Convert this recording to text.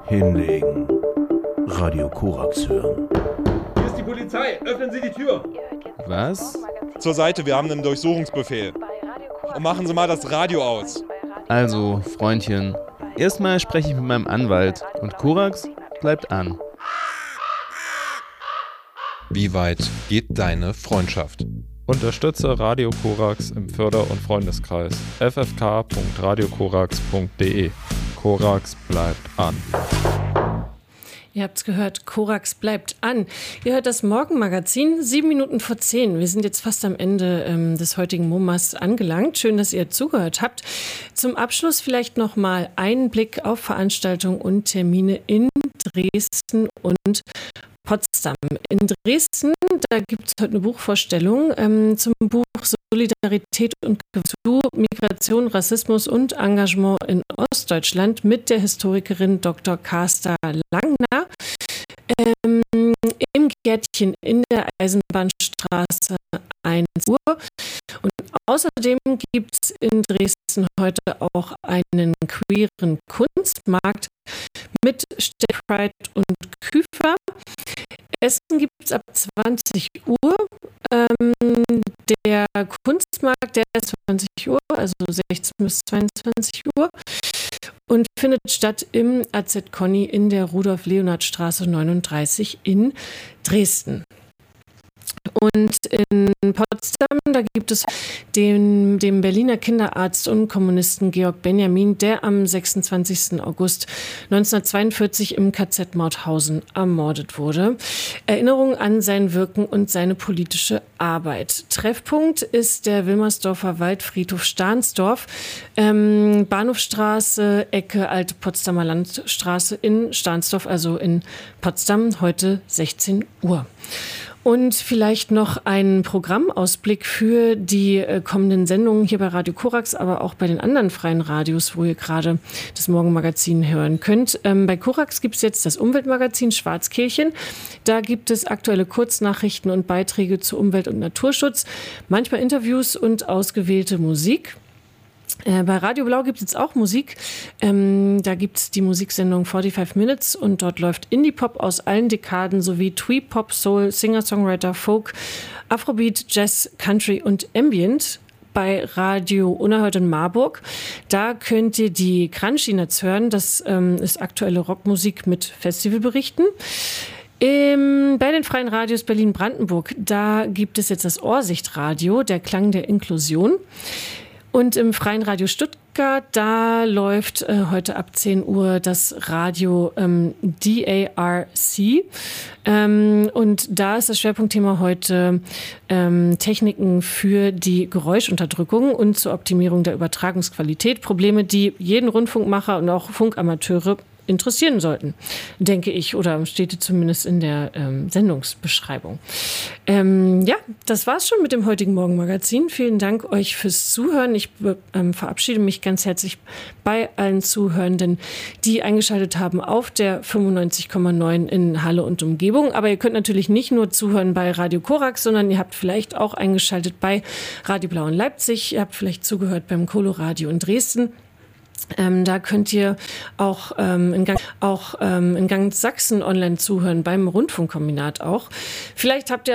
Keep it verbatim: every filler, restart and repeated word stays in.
Hinlegen. Radio Korax hören. Hier ist die Polizei. Öffnen Sie die Tür. Was? Zur Seite, wir haben einen Durchsuchungsbefehl. Und machen Sie mal das Radio aus. Also, Freundchen, erstmal spreche ich mit meinem Anwalt und Korax bleibt an. Wie weit geht deine Freundschaft? Unterstütze Radio Korax im Förder- und Freundeskreis. f f k punkt radio korax punkt d e. Korax bleibt an. Ihr habt's gehört, Korax bleibt an. Ihr hört das Morgenmagazin, sieben Minuten vor zehn. Wir sind jetzt fast am Ende ähm, des heutigen MoMAs angelangt. Schön, dass ihr zugehört habt. Zum Abschluss vielleicht noch mal einen Blick auf Veranstaltungen und Termine in Dresden und Potsdam. In Dresden, da gibt es heute eine Buchvorstellung ähm, zum Buch Solidarität und zu Migration, Rassismus und Engagement in Ostdeutschland mit der Historikerin Doktor Carsta Langner ähm, im Gärtchen in der Eisenbahnstraße eins Uhr. Und außerdem gibt es in Dresden heute auch einen queeren Kunstmarkt mit Step Pride und Küfer. Essen gibt es ab zwanzig Uhr. Ähm, der Kunstmarkt, der ist zwanzig Uhr, also sechzehn bis zweiundzwanzig Uhr. Und findet statt im A Z Conny in der Rudolf-Leonhard-Straße neununddreißig in Dresden. Und in Potsdam, da gibt es den, den Berliner Kinderarzt und Kommunisten Georg Benjamin, der am sechsundzwanzigsten August neunzehnhundertzweiundvierzig im K Z Mauthausen ermordet wurde. Erinnerung an sein Wirken und seine politische Arbeit. Treffpunkt ist der Wilmersdorfer Waldfriedhof Stahnsdorf, ähm, Bahnhofstraße, Ecke Alte Potsdamer Landstraße in Stahnsdorf, also in Potsdam, heute sechzehn Uhr. Und vielleicht noch ein Programmausblick für die äh, kommenden Sendungen hier bei Radio Korax, aber auch bei den anderen freien Radios, wo ihr gerade das Morgenmagazin hören könnt. Ähm, bei Korax gibt es jetzt das Umweltmagazin Schwarzkehlchen. Da gibt es aktuelle Kurznachrichten und Beiträge zu Umwelt- und Naturschutz, manchmal Interviews und ausgewählte Musik. Äh, bei Radio Blau gibt es jetzt auch Musik. Ähm, da gibt es die Musiksendung forty-five Minutes und dort läuft Indie-Pop aus allen Dekaden sowie Twee-Pop, Soul, Singer-Songwriter, Folk, Afrobeat, Jazz, Country und Ambient. Bei Radio Unerhört in Marburg. Da könnt ihr die Crunchy-Nuts hören. Das ähm, ist aktuelle Rockmusik mit Festivalberichten. Im, bei den freien Radios Berlin-Brandenburg, da gibt es jetzt das Ohrsichtradio, der Klang der Inklusion. Und im Freien Radio Stuttgart, da läuft äh, heute ab zehn Uhr das Radio ähm, D A R C. Ähm, und da ist das Schwerpunktthema heute ähm, Techniken für die Geräuschunterdrückung und zur Optimierung der Übertragungsqualität. Probleme, die jeden Rundfunkmacher und auch Funkamateure interessieren sollten, denke ich, oder steht zumindest in der ähm, Sendungsbeschreibung. Ähm, ja, das war's schon mit dem heutigen Morgenmagazin. Vielen Dank euch fürs Zuhören. Ich ähm, verabschiede mich ganz herzlich bei allen Zuhörenden, die eingeschaltet haben auf der fünfundneunzig Komma neun in Halle und Umgebung. Aber ihr könnt natürlich nicht nur zuhören bei Radio Korax, sondern ihr habt vielleicht auch eingeschaltet bei Radio Blau in Leipzig. Ihr habt vielleicht zugehört beim Coloradio in Dresden. Ähm, da könnt ihr auch, ähm, in, Gang, auch ähm, in Ganz Sachsen online zuhören, beim Rundfunkkombinat auch. Vielleicht habt ihr